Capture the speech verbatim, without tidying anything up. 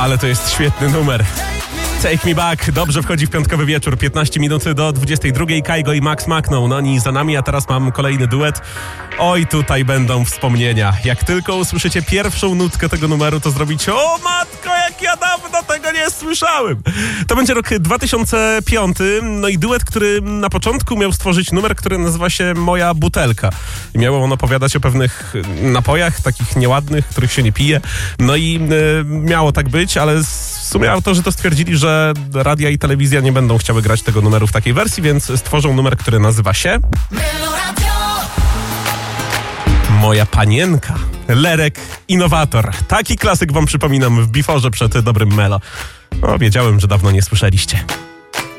Ale to jest świetny numer. Take Me Back dobrze wchodzi w piątkowy wieczór. piętnaście minut do dwudziestej drugiej. Kaigo i Max Macną. No oni za nami, a teraz mam kolejny duet. Oj, tutaj będą wspomnienia. Jak tylko usłyszycie pierwszą nutkę tego numeru, to zrobicie: o matko, jak ja dawno tego nie słyszałem. To będzie rok dwa tysiące piąty. No i duet, który na początku miał stworzyć numer, który nazywa się Moja butelka. I miało on opowiadać o pewnych napojach, takich nieładnych, których się nie pije. No i y, miało tak być, ale w sumie autorzy to stwierdzili, że radia i telewizja nie będą chciały grać tego numeru w takiej wersji, więc stworzą numer, który nazywa się Moja panienka. Lerek Innowator. Taki klasyk wam przypominam w biforze przed dobrym Melo. No, wiedziałem, że dawno nie słyszeliście.